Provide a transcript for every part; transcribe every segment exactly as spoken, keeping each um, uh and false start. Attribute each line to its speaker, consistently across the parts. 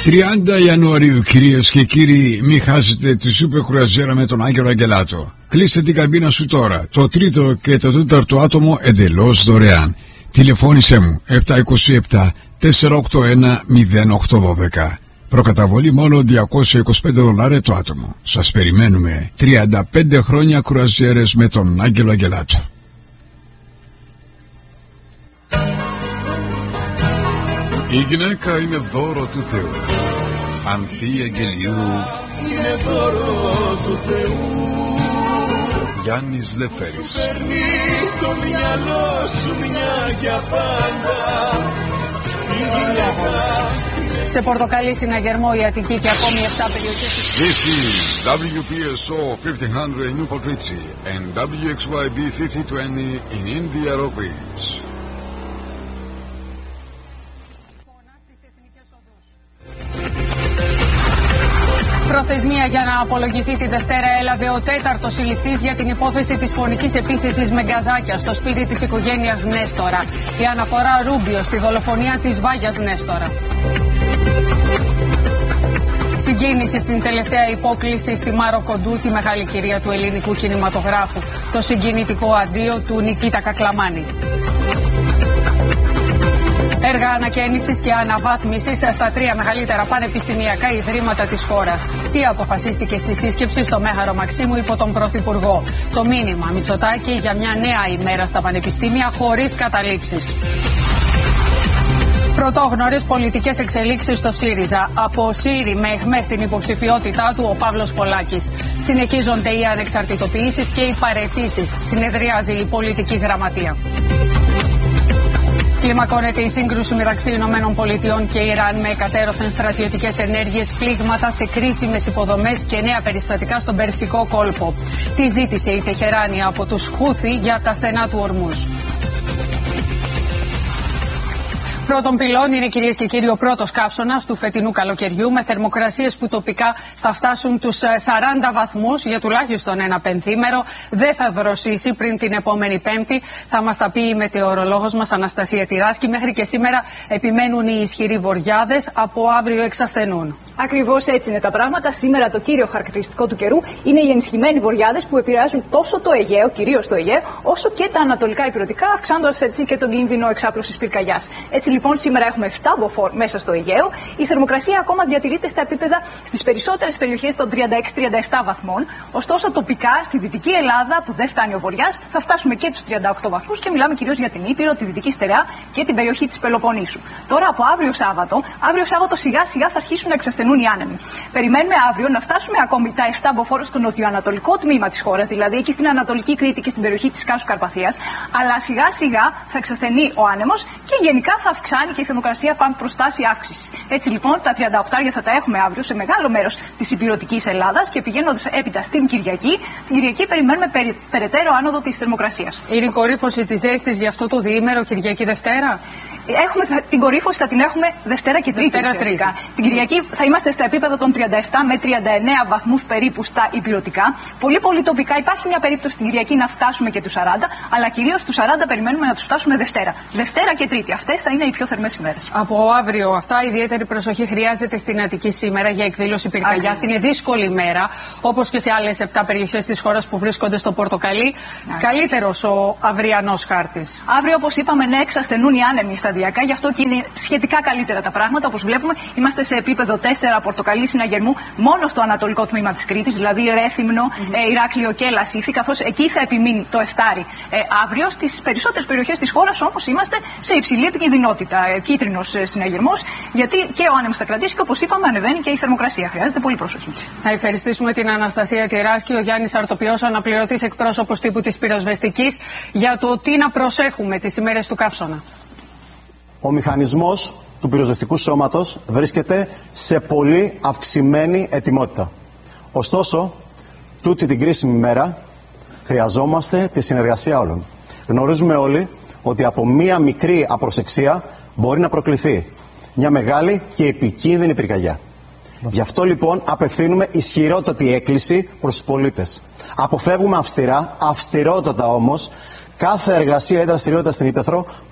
Speaker 1: τριάντα Ιανουαρίου, κυρίες και κύριοι, μη χάσετε τη σούπερ κρουαζιέρα με τον Άγγελο Αγγελάτο. Κλείστε την καμπίνα σου τώρα. Το τρίτο και το τέταρτο άτομο εντελώς δωρεάν. Τηλεφώνησέ μου επτά είκοσι επτά τετρακόσια ογδόντα ένα μηδέν οκτώ δώδεκα. Προκαταβολή μόνο διακόσια είκοσι πέντε δολάρια το άτομο. Σας περιμένουμε. τριάντα πέντε χρόνια κρουαζιέρες με τον Άγγελο Αγγελάτο.
Speaker 2: Η γυναίκα είναι δώρο του Θεού. Ανθή Αγγελιού
Speaker 3: είναι δώρο του Θεού.
Speaker 2: Γιάννης Λεφέρης.
Speaker 3: Φέρνει το μυαλό σου μια για πάντα. Η γυναίκα.
Speaker 4: Σε Πορτοκαλί, Συναγερμό, η Αττική και ακόμη επτά περιοχές.
Speaker 2: This is ντάμπλιου πι ες ο fifteen hundred in Newport Richie and ντάμπλιου εξ γουάι μπι fifty twenty in India Rockbridge.
Speaker 4: Προθεσμία για να απολογηθεί τη Δευτέρα έλαβε ο τέταρτος συλληφθής για την υπόθεση της φωνικής επίθεσης με γκαζάκια στο σπίτι της οικογένειας Νέστορα. Η αναφορά Ρούμπιο στη δολοφονία της Βάγιας Νέστορα. Συγκίνηση στην τελευταία υπόκληση στη Μάρο Κοντού, τη μεγάλη κυρία του ελληνικού κινηματογράφου. Το συγκινητικό αντίο του Νικήτα Κακλαμάνη. Έργα ανακαίνησης και αναβάθμισης στα τρία μεγαλύτερα πανεπιστημιακά ιδρύματα της χώρας. Τι αποφασίστηκε στη σύσκεψη στο Μέγαρο Μαξίμου υπό τον Πρωθυπουργό. Το μήνυμα Μητσοτάκη για μια νέα ημέρα στα πανεπιστήμια χωρίς καταλήψεις. Πρωτόγνωρες πολιτικές εξελίξεις στο ΣΥΡΙΖΑ. Αποσύρει με αιχμές την υποψηφιότητά του ο Παύλος Πολάκης. Συνεχίζονται οι ανεξαρτητοποιήσεις και οι παραιτήσεις. Συνεδριάζει η πολιτική γραμματεία. Κλιμακώνεται η σύγκρουση μεταξύ Ηνωμένων Πολιτειών και Ιράν με εκατέρωθεν στρατιωτικές ενέργειες, πλήγματα σε κρίσιμες υποδομές και νέα περιστατικά στον Περσικό κόλπο. Τι ζήτησε η Τεχεράνη από τους Χούθι για τα στενά του Ορμούζ. Πρώτον πυλών είναι, κυρίες και κύριοι, ο πρώτος καύσωνας του φετινού καλοκαιριού, με θερμοκρασίες που τοπικά θα φτάσουν τους σαράντα βαθμούς για τουλάχιστον ένα πενθήμερο. Δεν θα δροσίσει πριν την επόμενη Πέμπτη. Θα μας τα πει η μετεωρολόγος μας Αναστασία Τυράσκη. Μέχρι και σήμερα επιμένουν οι ισχυροί βοριάδες, από αύριο εξασθενούν.
Speaker 5: Ακριβώς έτσι είναι τα πράγματα. Σήμερα το κύριο χαρακτηριστικό του καιρού είναι οι ενισχυμένοι βοριάδες που επηρεάζουν τόσο το Αιγαίο, κυρίως το Αιγαίο, όσο και τα ανατολικά ηπειρωτικά, αυξάνοντας έτσι και τον κίνδυνο εξάπλωσης πυρκαγιάς. Έτσι λοιπόν σήμερα έχουμε επτά μποφόρ μέσα στο Αιγαίο. Η θερμοκρασία ακόμα διατηρείται στα επίπεδα στις περισσότερες περιοχές των τριάντα έξι τριάντα επτά βαθμών. Ωστόσο τοπικά στη Δυτική Ελλάδα, που δεν φτάνει ο βοριάς, θα φτάσουμε και τους τριάντα οκτώ βαθμούς και μιλάμε κυρίως για την Ήπειρο, τη Δυτική Στερεά και την περιοχή της Πελοποννήσου. Τώρα από αύριο Σάββατο, αύριο Σάββατο σιγά σιγά θα αρχίσουν να εξασθενούν οι άνεμοι. Περιμένουμε αύριο να φτάσουμε ακόμη τα επτά μποφόρ στο νοτιοανατολικό τμήμα της χώρας, δηλαδή εκεί στην Ανατολική Κρήτη και στην περιοχή της Κάσου Καρπαθίας. Αλλά σιγά σιγά θα εξασθενεί ο άνεμος και γενικά θα αυξάνει και η θερμοκρασία πάμε προς τάση αύξησης. Έτσι λοιπόν τα τριάντα οκτώ θα τα έχουμε αύριο σε μεγάλο μέρος της ηπειρωτικής Ελλάδας και πηγαίνοντας έπειτα στην Κυριακή, την Κυριακή περιμένουμε περι, περαιτέρω άνοδο της θερμοκρασίας.
Speaker 4: Είναι η κορύφωση της ζέστης για αυτό το διήμερο Κυριακή Δευτέρα.
Speaker 5: Έχουμε, την κορύφωση θα την έχουμε Δευτέρα και Τρίτη.
Speaker 4: Δευτέρα, τρίτη.
Speaker 5: Την Κυριακή θα είμαστε στα επίπεδα των τριάντα επτά με τριάντα εννέα βαθμούς περίπου στα ηπειρωτικά. Πολύ πολύ τοπικά υπάρχει μια περίπτωση την Κυριακή να φτάσουμε και τους σαράντα, αλλά κυρίως τους σαράντα περιμένουμε να τους φτάσουμε Δευτέρα. Δευτέρα και Τρίτη. Αυτές θα είναι οι πιο θερμές ημέρες.
Speaker 4: Από αύριο αυτά ιδιαίτερη προσοχή χρειάζεται στην Αττική σήμερα για εκδήλωση πυρκαγιάς. Είναι δύσκολη ημέρα, όπως και σε άλλες επτά περιοχές της χώρας που βρίσκονται στο Πορτοκαλί. Καλύτερος ο αυριανός χάρτης.
Speaker 5: Αύριο, όπως είπαμε, ναι, εξασθενούν οι άνεμοι σταδιακά, γι' αυτό και είναι σχετικά καλύτερα τα πράγματα. Όπως βλέπουμε, είμαστε σε επίπεδο τέσσερα Πορτοκαλί Συναγερμού μόνο στο ανατολικό τμήμα της Κρήτης, δηλαδή Ρέθυμνο, mm-hmm. ε, Ηράκλειο και Λασίθι, καθώς εκεί θα επιμείνει το εφτάρι ε, αύριο. Στις περισσότερες περιοχές της χώρας όμως είμαστε σε υψηλή επικινδυνότητα. Ε, Κίτρινος ε, Συναγερμός, γιατί και ο άνεμος θα κρατήσει και όπως είπαμε, ανεβαίνει και η θερμοκρασία. Χρειάζεται πολύ προσοχή.
Speaker 4: Να ευχαριστήσουμε την Αναστασία Τυράσκη, ο Γιάννης Αρτοπιός, αναπληρωτής εκπρόσωπος τύπου της πυροσβεστικής, για το τι να προσέχουμε τις ημέρες του καύσωνα.
Speaker 6: Ο μηχανισμός του πυροσβεστικού σώματος βρίσκεται σε πολύ αυξημένη ετοιμότητα. Ωστόσο, τούτη την κρίσιμη μέρα χρειαζόμαστε τη συνεργασία όλων. Γνωρίζουμε όλοι ότι από μία μικρή απροσεξία μπορεί να προκληθεί μια μεγάλη και επικίνδυνη πυρκαγιά. Γι' αυτό λοιπόν απευθύνουμε ισχυρότατη έκκληση προς τους πολίτες. Αποφεύγουμε αυστηρά, αυστηρότατα όμως, κάθε εργασία ή δραστηριότητα στην ύπαιθρο που μπορεί να προκαλέσει είτε θερμότητα, είτε σπινθήρα, είτε φωτιά.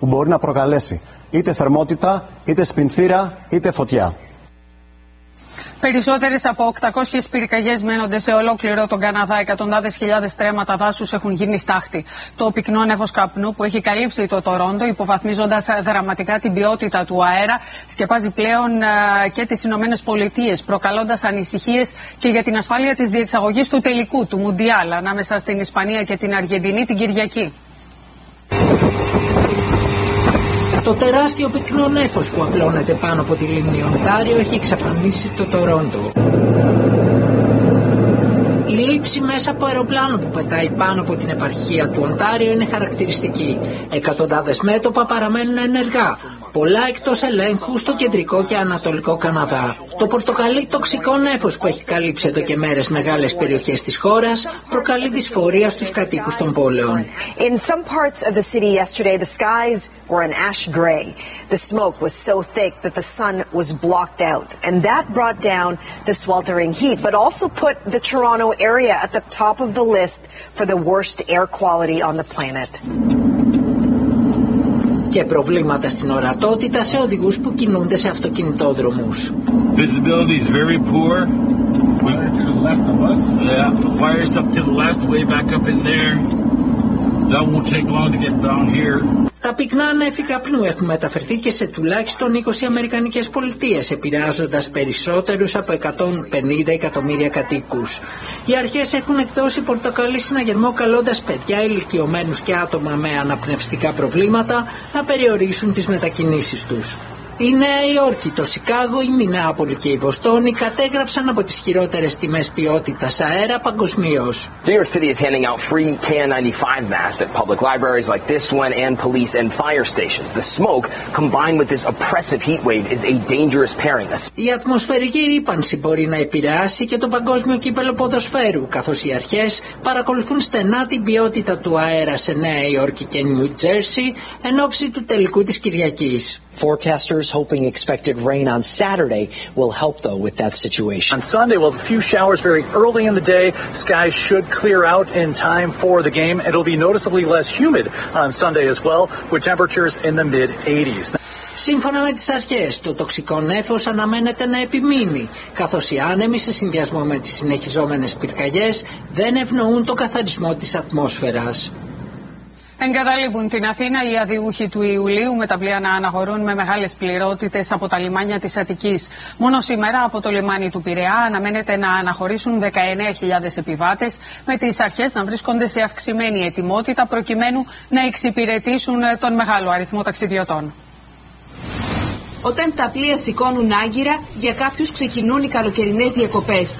Speaker 4: Περισσότερες από οκτακόσιες πυρκαγιές μένονται σε ολόκληρο τον Καναδά. Εκατοντάδες χιλιάδες στρέμματα δάσους έχουν γίνει στάχτη. Το πυκνό νέφος καπνού που έχει καλύψει το Τορόντο, υποβαθμίζοντας δραματικά την ποιότητα του αέρα, σκεπάζει πλέον uh, και τις Ηνωμένες Πολιτείες, προκαλώντας ανησυχίες και για την ασφάλεια της διεξαγωγής του τελικού του Μουντιάλ ανάμεσα στην Ισπανία και την Αργεντινή την Κυριακή.
Speaker 7: Το τεράστιο πυκνό νέφος που απλώνεται πάνω από τη λίμνη Οντάριο έχει εξαφανίσει το Τορόντο. Η λήψη μέσα από αεροπλάνο που πετάει πάνω από την επαρχία του Οντάριο είναι χαρακτηριστική. Εκατοντάδες μέτωπα παραμένουν ενεργά. Πολλά εκτός ελέγχου στο κεντρικό και ανατολικό Καναδά. Το πορτοκαλί τοξικό νέφος που έχει καλύψει εδώ και μέρες μεγάλες περιοχές της χώρας προκαλεί δυσφορία στους κατοίκους των πόλεων.
Speaker 8: In some parts of the city yesterday, the skies were an ash gray. The smoke was so thick that the sun was blocked out, and that brought down the sweltering heat, but also put the Toronto area at the top of the list for the worst air quality on the planet.
Speaker 7: Και προβλήματα στην ορατότητα σε οδηγούς που κινούνται σε αυτοκινητόδρομους.
Speaker 9: Visibility is very poor. Fire to the left of us. Yeah, the fire's up to the left, way back up in there. That won't take long to get down here.
Speaker 7: Τα πυκνά νέφη καπνού έχουν μεταφερθεί και σε τουλάχιστον είκοσι Αμερικανικές πολιτείες, επηρεάζοντας περισσότερους από εκατόν πενήντα εκατομμύρια κατοίκους. Οι αρχές έχουν εκδώσει πορτοκαλί συναγερμό καλώντας παιδιά, ηλικιωμένους και άτομα με αναπνευστικά προβλήματα να περιορίσουν τις μετακινήσεις τους. Η Νέα Υόρκη, το Σικάγο, η Μινεάπολη και η Βοστόνη κατέγραψαν από τις χειρότερες τιμές ποιότητας αέρα παγκοσμίως.
Speaker 10: New York City is handing out free K N ninety-five masks at public libraries like this one and police and fire stations. The smoke, combined with this oppressive heat wave, is a dangerous pairing.
Speaker 7: Η ατμοσφαιρική ρύπανση μπορεί να επηρεάσει και το παγκόσμιο κύπελλο ποδοσφαίρου, καθώς οι αρχές παρακολουθούν στενά την ποιότητα του αέρα σε Νέα Υόρκη και Νιου Τζέρσι εν ώψη του τελικού της Κυριακής.
Speaker 11: Forecasters hoping expected rain on Saturday will help, though, with that situation.
Speaker 12: On Sunday, well, a few showers very early in the day. Skies should clear out in time for the game. It'll be noticeably less humid on Sunday as well, with temperatures in the mid eighties.
Speaker 7: Σύμφωνα με τις αρχές, το τοξικό νέφος αναμένεται να επιμείνει, καθώς οι άνεμοι σε συνδυασμό με τις συνεχιζόμενες πυρκαγιές δεν ευνοούν το καθαρισμό της ατμόσφαιρας.
Speaker 4: Εγκαταλείπουν την Αθήνα οι αδιούχοι του Ιουλίου με τα πλοία να αναχωρούν με μεγάλες πληρότητες από τα λιμάνια της Αττικής. Μόνο σήμερα από το λιμάνι του Πειραιά αναμένεται να αναχωρήσουν δεκαεννέα χιλιάδες επιβάτες, με τις αρχές να βρίσκονται σε αυξημένη ετοιμότητα προκειμένου να εξυπηρετήσουν τον μεγάλο αριθμό ταξιδιωτών.
Speaker 13: Όταν τα πλοία σηκώνουν άγκυρα, για κάποιους ξεκινούν οι καλοκαιρινές διακοπές.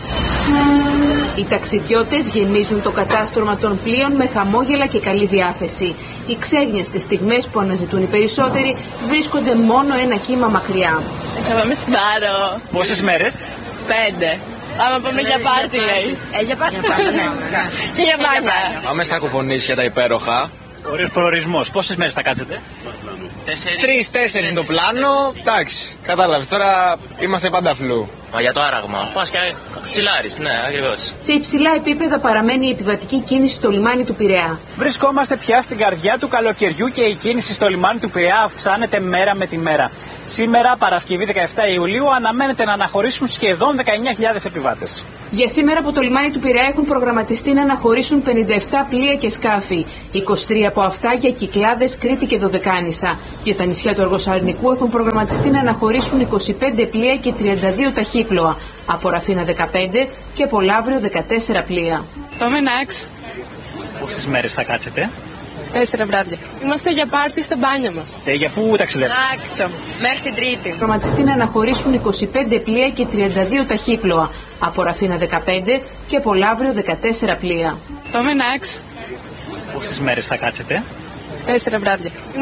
Speaker 13: Οι ταξιδιώτες γεμίζουν το κατάστρωμα των πλοίων με χαμόγελα και καλή διάθεση. Οι ξέγνιαστες στιγμές που αναζητούν οι περισσότεροι βρίσκονται μόνο ένα κύμα μακριά.
Speaker 14: Θα πάμε στην Πάρο.
Speaker 15: Πόσες μέρες?
Speaker 14: Πέντε. Άμα πάμε για πάρτι, λέει.
Speaker 13: Ε, για πάρτι,
Speaker 14: και για μπάνια.
Speaker 16: Πάμε στα Κουφονίσια τα υπέροχα.
Speaker 15: Ωραίος προορισμός. Πόσες μέρες θα κάτσετε?
Speaker 16: Τρεις, τέσσερις είναι το πλάνο. Εντάξει, κατάλαβες, τώρα είμαστε πάντα φλού.
Speaker 17: Μα για το άραγμα. Πας και τσιλάρεις, ναι, ακριβώς.
Speaker 13: Σε υψηλά επίπεδα παραμένει η επιβατική κίνηση στο λιμάνι του Πειραιά.
Speaker 15: Βρισκόμαστε πια στην καρδιά του καλοκαιριού και η κίνηση στο λιμάνι του Πειραιά αυξάνεται μέρα με τη μέρα. Σήμερα, Παρασκευή δεκαεφτά Ιουλίου, αναμένεται να αναχωρήσουν σχεδόν δεκαεννέα χιλιάδες επιβάτες.
Speaker 13: Για σήμερα από το λιμάνι του Πειραιά έχουν προγραμματιστεί να αναχωρήσουν πενήντα επτά πλοία και σκάφη. είκοσι τρία από αυτά για Κυκλάδες, Κρήτη και Δωδεκάνησα. Για τα νησιά του Αργοσαρνικού έχουν προγραμματιστεί να αναχωρήσουν είκοσι πέντε πλοία και τριάντα δύο ταχύπλοα. Από Ραφίνα δεκαπέντε και από Λαύριο δεκατέσσερα πλοία.
Speaker 14: Πάμε Νάξ.
Speaker 15: Πόσες μέρες θα κάτσετε?
Speaker 14: Τέσσερα βράδια. Είμαστε για πάρτι στα μπάνια μας.
Speaker 15: Ε, για πού ταξιδεύετε?
Speaker 14: Νάξο, μέχρι την Τρίτη.
Speaker 13: Προγραμματιστεί να αναχωρήσουν είκοσι πέντε πλοία και τριάντα δύο ταχύπλοα. Από Ραφίνα δεκαπέντε και από Λαύριο δεκατέσσερα πλοία.
Speaker 14: Πάμε Νάξ.
Speaker 15: Πόσες μέρες θα κάτσετε?
Speaker 14: Τέσσερα βράδια.